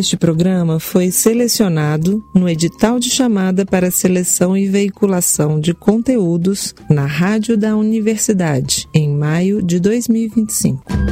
Este programa foi selecionado no edital de chamada para seleção e veiculação de conteúdos na Rádio da Universidade, em maio de 2025.